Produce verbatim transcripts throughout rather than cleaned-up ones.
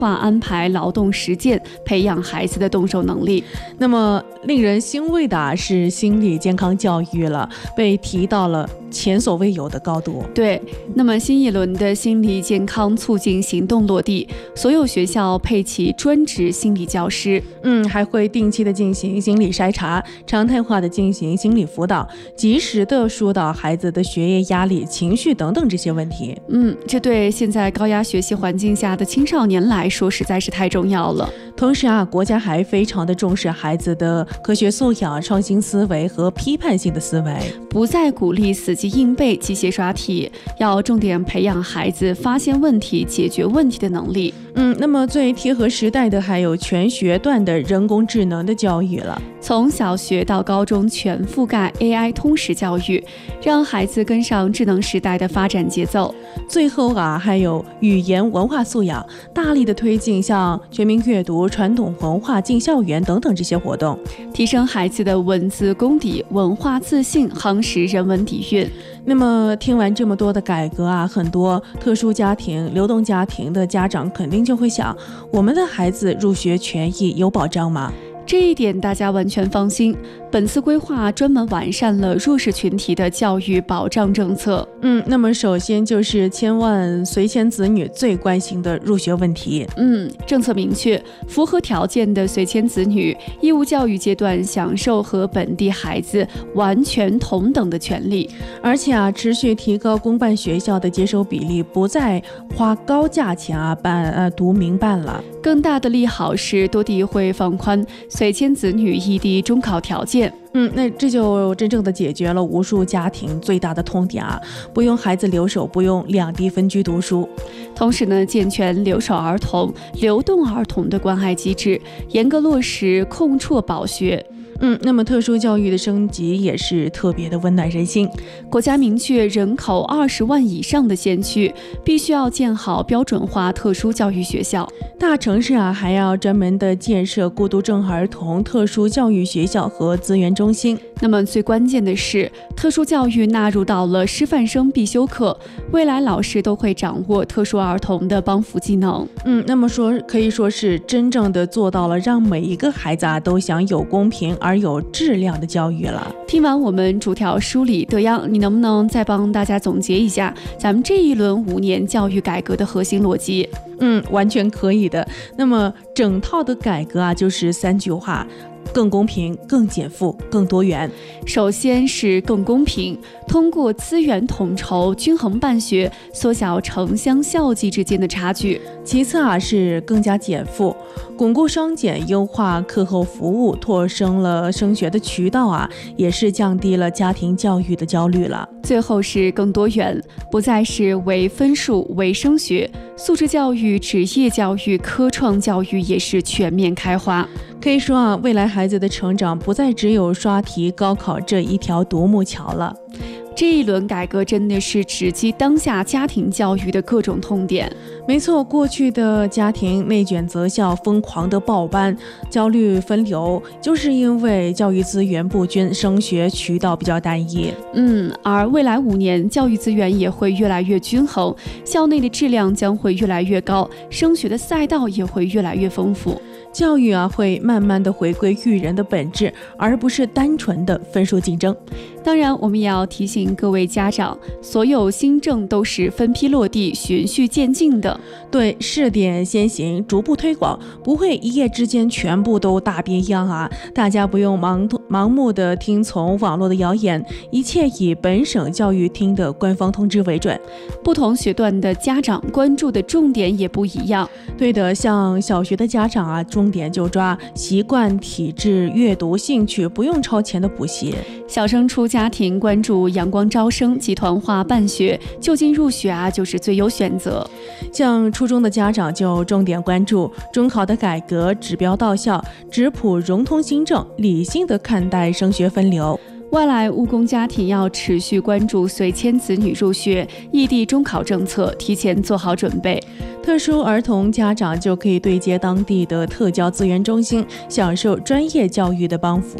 化安排劳动实践，培养孩子的动手能力。 那么令人欣慰的是心理健康教育了，被提到了前所未有的高度。 对，那么新一轮的心理健康促进行动落地，所有学校配齐专职心理教师， 嗯，还会定期的进行心理筛查，常态化的进行心理辅导，及时的疏导孩子的学业压力、情绪等等这些问题。 嗯，这对现在高压学习环境下的青少年来说实在是太重要了。 同时啊，国家还非常的重视孩子的科学素养、创新思维和批判性的思维， 不再鼓励死记硬背、机械刷题，要重点培养孩子发现问题、解决问题的能力。 嗯，那么最贴合时代的还有全学段的人工智能的教育了， 从小学到高中全覆盖 A I 通识教育，让孩子跟上智能时代的发展节奏。 最后啊，还有语言文化素养，大力的推进像全民阅读、传统文化进校园等等这些活动， 提升孩子的文字功底、文化自信，夯实人文底蕴。 那么听完这么多的改革啊，很多特殊家庭、流动家庭的家长肯定就会想，我们的孩子入学权益有保障吗？ 这一点大家完全放心。本次规划专门完善了弱势群体的教育保障政策。 嗯，那么首先就是千万随迁子女最关心的入学问题。 嗯，政策明确，符合条件的随迁子女，义务教育阶段享受和本地孩子完全同等的权利。 而且啊，持续提高公办学校的接收比例，不再花高价钱啊办呃读民办了。 更大的利好是多地会放宽随迁子女异地中考条件。 嗯，那这就真正的解决了无数家庭最大的痛点啊，不用孩子留守，不用两地分居读书。 同时呢，健全留守儿童、流动儿童的关爱机制，严格落实控辍保学。 嗯，那么特殊教育的升级也是特别的温暖人心。 国家明确，人口二十万以上的县区必须要建好标准化特殊教育学校， 大城市啊还要专门的建设孤独症儿童特殊教育学校和资源中心。 那么最关键的是，特殊教育纳入到了师范生必修课，未来老师都会掌握特殊儿童的帮扶技能。 嗯，那么说可以说是真正的做到了让每一个孩子啊都享有公平而有质量的教育了。 听完我们逐条梳理，德阳，你能不能再帮大家总结一下咱们这一轮五年教育改革的核心逻辑？ 嗯，完全可以的。那么整套的改革啊，就是三句话：更公平、更减负、更多元。 首先是更公平，通过资源统筹、均衡办学，缩小城乡校际之间的差距。 其次啊是更加减负，巩固双减，优化课后服务，拓升了升学的渠道啊，也是降低了家庭教育的焦虑了。 最后是更多元，不再是唯分数、唯升学，素质教育、职业教育、科创教育也是全面开花。 可以说啊，未来孩子的成长不再只有刷题、高考这一条独木桥了。 这一轮改革真的是直击当下家庭教育的各种痛点。 没错，过去的家庭内卷择校、疯狂的报班、焦虑分流，就是因为教育资源不均，升学渠道比较单一。 嗯，而未来五年教育资源也会越来越均衡，校内的质量将会越来越高，升学的赛道也会越来越丰富。 教育啊，会慢慢的回归育人的本质，而不是单纯的分数竞争。 当然，我们也要提醒各位家长，所有新政都是分批落地、循序渐进的。 对，试点先行，逐步推广，不会一夜之间全部都大变样啊！大家不用盲盲目的听从网络的谣言，一切以本省教育厅的官方通知为准。 不同学段的家长关注的重点也不一样。 对的，像小学的家长啊，重点就抓习惯、体质、阅读、兴趣，不用超前的补习。 小升初家庭关注阳光招生、集团化办学，就近入学啊就是最优选择。 像初中的家长就重点关注中考的改革，指标到校，质朴融通新政，理性的看待升学分流。 外来务工家庭要持续关注随迁子女入学、异地中考政策，提前做好准备。 特殊儿童家长就可以对接当地的特教资源中心，享受专业教育的帮扶。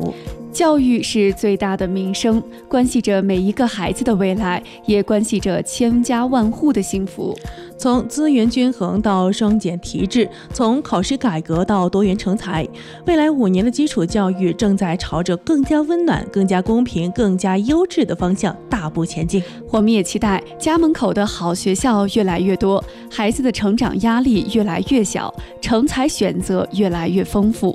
教育是最大的民生，关系着每一个孩子的未来，也关系着千家万户的幸福。 从资源均衡到双减提质，从考试改革到多元成才，未来五年的基础教育正在朝着更加温暖、更加公平、更加优质的方向大步前进。 我们也期待家门口的好学校越来越多，孩子的成长压力越来越小，成才选择越来越丰富。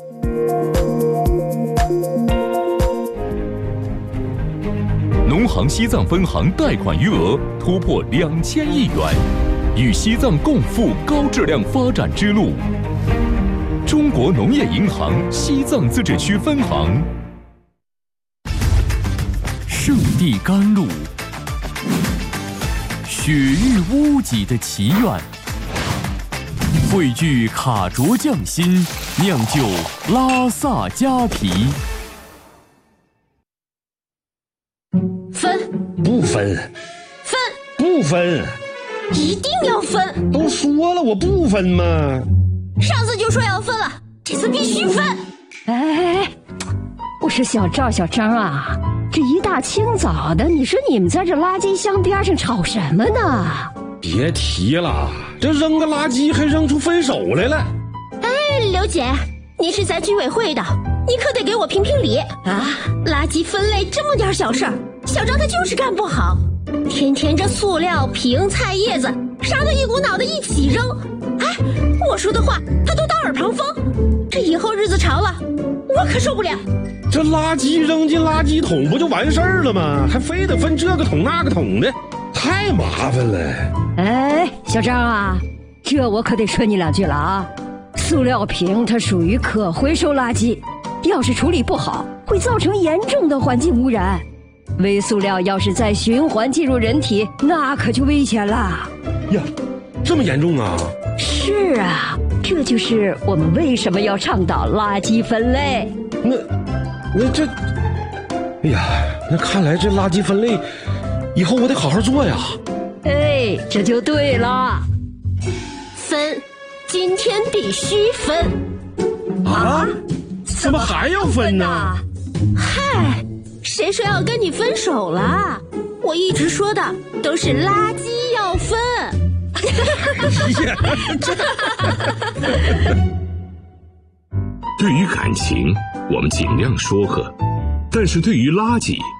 农行西藏分行贷款余额突破两千亿元，与西藏共赴高质量发展之路。中国农业银行西藏自治区分行。圣地甘露，雪域屋脊的祈愿，汇聚卡卓匠心，酿就拉萨佳啤。 分不分， 分不分， 一定要分！ 都说了我不分嘛。 上次就说要分了，这次必须分！ 哎，我说小赵小张啊，这一大清早的，你说你们在这垃圾箱边上吵什么呢？ 别提了，这扔个垃圾还扔出分手来了。 哎，刘姐，你是咱居委会的，你可得给我评评理啊！垃圾分类这么点小事儿，小张他就是干不好，天天这塑料瓶、菜叶子啥都一股脑的一起扔。哎，我说的话他都当耳旁风，这以后日子长了，我可受不了。 这垃圾扔进垃圾桶不就完事儿了吗？还非得分这个桶那个桶的，太麻烦了。 哎，小张啊，这我可得说你两句了啊！塑料瓶它属于可回收垃圾，要是处理不好，会造成严重的环境污染。微塑料要是再循环进入人体，那可就危险了。 呀，这么严重啊？ 是啊，这就是我们为什么要倡导垃圾分类。 那那这，哎呀，那看来这垃圾分类以后我得好好做呀。 哎，这就对了。 分，今天必须分。 啊？怎么还要分呢？ 嗨，谁说要跟你分手了？我一直说的都是垃圾要分。 对于感情，我们尽量说和，但是对于垃圾，